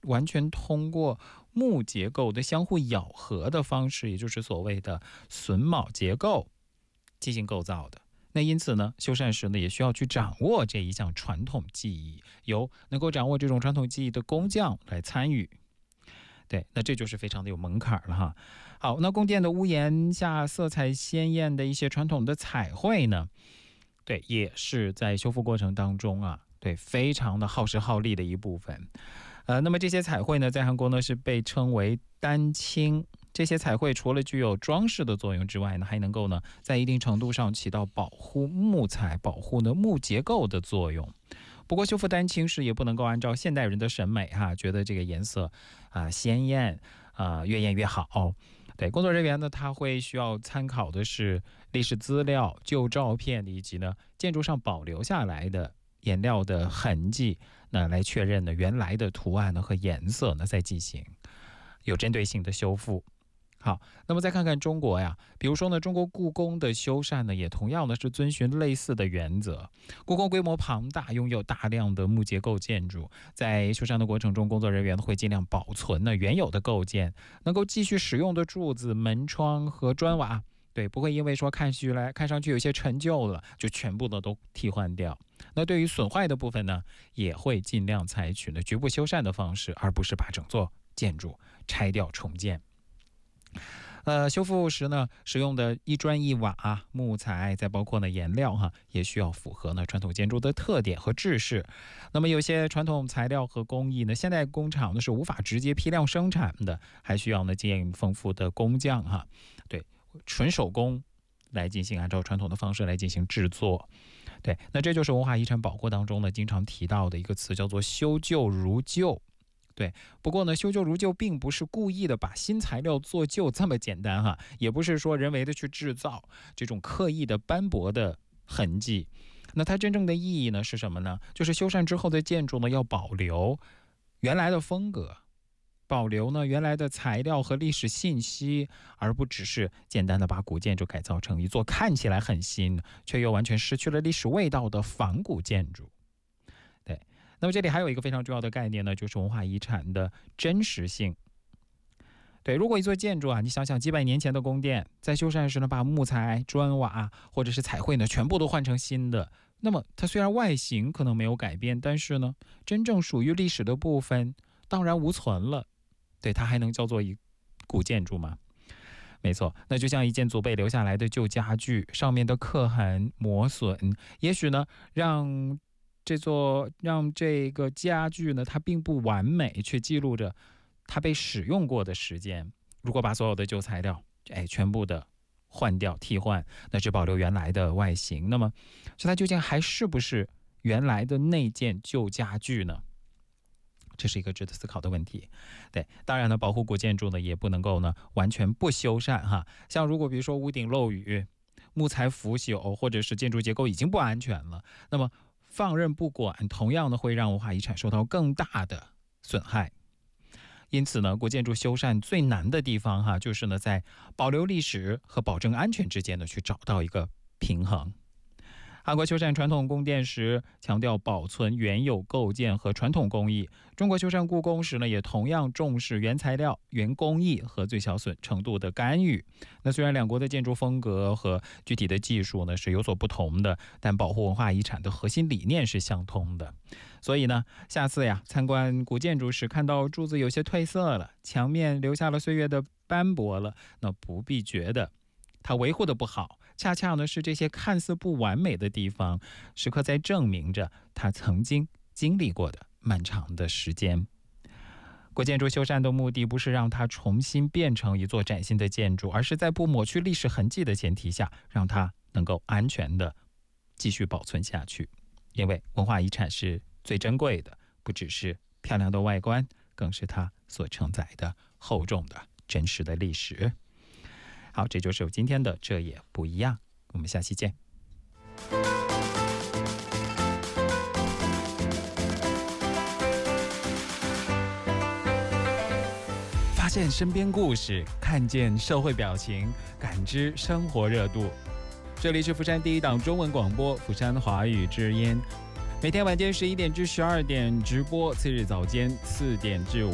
完全通过木结构的相互咬合的方式，也就是所谓的榫卯结构进行构造的。那因此呢，修缮时呢也需要去掌握这一项传统技艺，由能够掌握这种传统技艺的工匠来参与。对，那这就是非常的有门槛了哈。好，那宫殿的屋檐下色彩鲜艳的一些传统的彩绘呢，对，也是在修复过程当中啊，对，非常的耗时耗力的一部分。那么这些彩绘呢，在韩国呢是被称为丹青。这些彩绘除了具有装饰的作用之外呢，还能够呢在一定程度上起到保护木材、保护呢木结构的作用。不过修复丹青时也不能够按照现代人的审美哈，觉得这个颜色鲜艳越艳越好。对，工作人员呢，他会需要参考的是历史资料、旧照片以及呢建筑上保留下来的颜料的痕迹，那来确认呢原来的图案呢和颜色呢，再进行有针对性的修复。好，那么再看看中国呀，比如说呢，中国故宫的修缮呢，也同样的是遵循类似的原则。故宫规模庞大，拥有大量的木结构建筑，在修缮的过程中，工作人员会尽量保存呢原有的构件，能够继续使用的柱子、门窗和砖瓦，对，不会因为说看上去有些陈旧了，就全部的都替换掉。那对于损坏的部分呢，也会尽量采取呢局部修缮的方式，而不是把整座建筑拆掉重建。修复时呢，使用的一砖一瓦、木材，再包括呢颜料哈，也需要符合呢传统建筑的特点和制式。那么有些传统材料和工艺呢，现代工厂呢是无法直接批量生产的，还需要呢经验丰富的工匠哈，对，纯手工来进行按照传统的方式来进行制作。对，那这就是文化遗产保护当中呢经常提到的一个词，叫做修旧如旧。对，不过呢，修旧如旧并不是故意的把新材料做旧这么简单哈，也不是说人为的去制造这种刻意的斑驳的痕迹。那它真正的意义呢是什么呢？就是修缮之后的建筑呢要保留原来的风格，保留呢原来的材料和历史信息，而不只是简单的把古建筑改造成一座看起来很新却又完全失去了历史味道的仿古建筑。对，那么这里还有一个非常重要的概念呢，就是文化遗产的真实性。对，如果一座建筑你想想几百年前的宫殿，在修缮时呢，把木材、砖瓦或者是彩绘呢，全部都换成新的，那么它虽然外形可能没有改变，但是呢，真正属于历史的部分荡然无存了。对，它还能叫做一古建筑吗？没错，那就像一件祖辈留下来的旧家具，上面的刻痕、磨损，也许呢，让这个家具呢，它并不完美，却记录着它被使用过的时间。如果把所有的旧材料全部的换掉替换，那只保留原来的外形，那么它究竟还是不是原来的那件旧家具呢？这是一个值得思考的问题。对，当然呢，保护古建筑呢也不能够呢完全不修缮哈。像如果比如说屋顶漏雨、木材腐朽，或者是建筑结构已经不安全了，那么放任不管，同样的会让文化遗产受到更大的损害。因此呢，古建筑修缮最难的地方就是呢，在保留历史和保证安全之间呢，去找到一个平衡。韩国修缮传统宫殿时强调保存原有构件和传统工艺，中国修缮故宫时呢，也同样重视原材料、原工艺和最小损程度的干预。那虽然两国的建筑风格和具体的技术呢是有所不同的，但保护文化遗产的核心理念是相通的。所以呢，下次参观古建筑时看到柱子有些褪色了，墙面留下了岁月的斑驳了，那不必觉得它维护的不好，恰恰呢是这些看似不完美的地方，时刻在证明着它曾经经历过的漫长的时间。古建筑修缮的目的不是让它重新变成一座崭新的建筑，而是在不抹去历史痕迹的前提下，让它能够安全的继续保存下去。因为文化遗产是最珍贵的，不只是漂亮的外观，更是它所承载的厚重的真实的历史。好，这就是今天的这也不一样，我们下期见。发现身边故事，看见社会表情，感知生活热度。这里是釜山第一档中文广播釜山华语之音，每天晚间11点至12点直播，次日早间4点至5